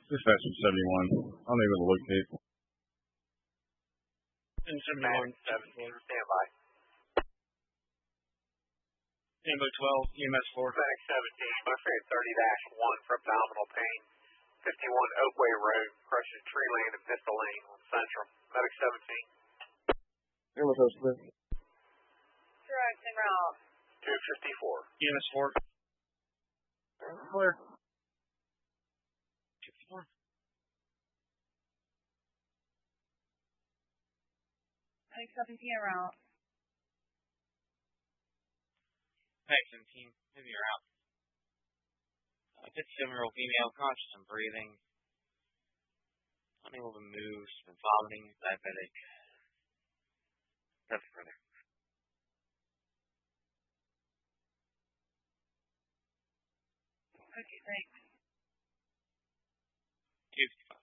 Dispatch from 71. Unable to locate. And 71. 17, stand by. Tango 12, EMS 4. Medic 17, Mustang 30-1 for abdominal pain. 51 Oakway Road, crushes tree lane and pistol lane on Central. Medic 17. Ambulance has been. Direct en route. 254. EMS 4. Clear. 54. Medic 17 en route. Medic 17, maybe you're out. 57-year-old female, conscious and breathing. Unable to move, she's been vomiting, diabetic. Nothing further. Okay, thanks. 255.